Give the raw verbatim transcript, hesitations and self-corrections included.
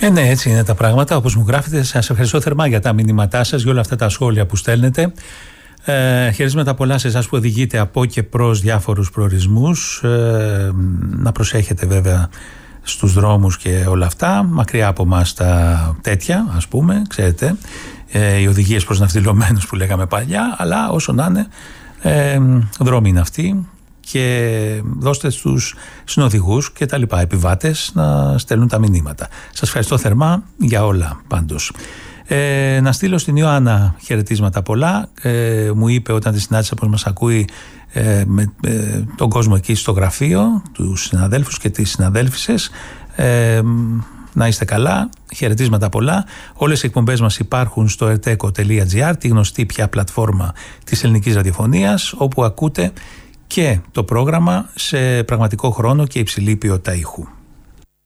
Ε, ναι, έτσι είναι τα πράγματα. Όπως μου γράφετε, σας ευχαριστώ θερμά για τα μηνύματά σας, για όλα αυτά τα σχόλια που στέλνετε. Ε, χαιρετίσματα πολλά σε εσάς που οδηγείτε από και προς διάφορους προορισμούς. Ε, να προσέχετε βέβαια στους δρόμους και όλα αυτά. Μακριά από μας τα τέτοια, ας πούμε, ξέρετε. Ε, οι οδηγίες προς ναυτιλωμένους που λέγαμε παλιά. Αλλά όσο να είναι, ε, δρόμοι είναι αυτοί. Και δώστε στους συνοδηγούς και τα λοιπά επιβάτες να στέλνουν τα μηνύματα. Σας ευχαριστώ θερμά για όλα πάντως. Ε, να στείλω στην Ιωάννα χαιρετίσματα πολλά. Ε, μου είπε όταν τη συνάντησα πως μας ακούει ε, με ε, τον κόσμο εκεί στο γραφείο, τους συναδέλφους και τις συναδέλφισες. Ε, να είστε καλά, χαιρετίσματα πολλά. Όλες οι εκπομπές μας υπάρχουν στο ερτέκο τελεία τζι άρ, τη γνωστή πια πλατφόρμα της ελληνικής ραδιοφωνίας, όπου ακούτε και το πρόγραμμα σε πραγματικό χρόνο και υψηλή ποιότητα ήχου.